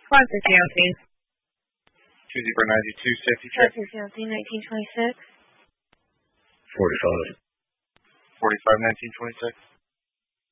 Sponsor Fiancé. Tuesday for 92, safety check. Sponsor Fiancé, 1926. 45. 45, 1926.